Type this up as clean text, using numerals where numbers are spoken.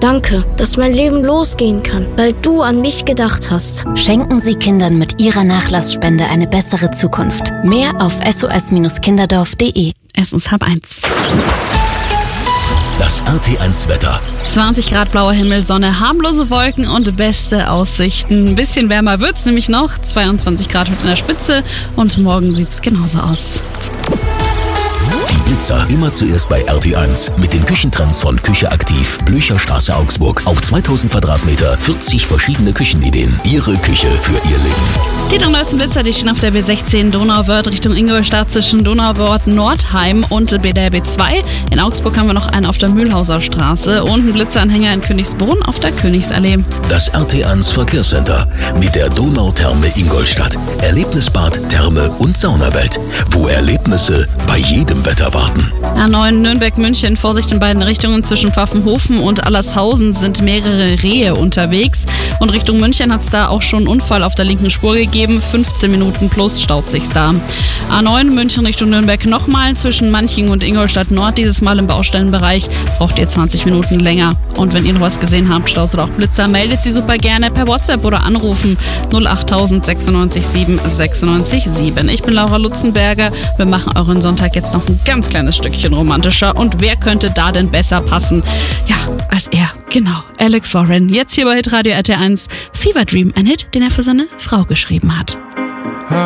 Danke, dass mein Leben losgehen kann, weil du an mich gedacht hast. Schenken Sie Kindern mit Ihrer Nachlassspende eine bessere Zukunft. Mehr auf sos-kinderdorf.de. Es ist 12:30. Das RT1 Wetter. 20 Grad blauer Himmel, Sonne, harmlose Wolken und beste Aussichten. Ein bisschen wärmer wird's nämlich noch, 22 Grad in der Spitze und morgen sieht's genauso aus. Die Blitzer immer zuerst bei RT1 mit den Küchentrends von Küche aktiv, Blücherstraße Augsburg. Auf 2000 Quadratmeter, 40 verschiedene Küchenideen. Ihre Küche für Ihr Leben. Geht um neuesten Blitzer, die stehen auf der B16 Donauwörth Richtung Ingolstadt zwischen Donauwörth Nordheim und der B2. In Augsburg haben wir noch einen auf der Mühlhauser Straße und einen Blitzeranhänger in Königsbrunn auf der Königsallee. Das RT1 Verkehrscenter mit der Donautherme Ingolstadt. Erlebnisbad, Therme und Saunawelt, wo Erlebnisse bei jedem Wetter warten. A9 Nürnberg-München, Vorsicht in beiden Richtungen. Zwischen Pfaffenhofen und Allershausen sind mehrere Rehe unterwegs. Und Richtung München hat es da auch schon einen Unfall auf der linken Spur gegeben. 15 Minuten plus staut sich's da. A9 München Richtung Nürnberg nochmal zwischen Manching und Ingolstadt Nord. Dieses Mal im Baustellenbereich braucht ihr 20 Minuten länger. Und wenn ihr noch was gesehen habt, Staus oder auch Blitzer, meldet sie super gerne per WhatsApp oder anrufen 08000 96 7 96 7. Ich bin Laura Lutzenberger. Wir machen euren Sonntag jetzt noch ein ganz kleines Stückchen romantischer. Und wer könnte da denn besser passen? Ja, als er. Genau, Alex Warren. Jetzt hier bei Hitradio RT1. Fever Dream, ein Hit, den er für seine Frau geschrieben hat.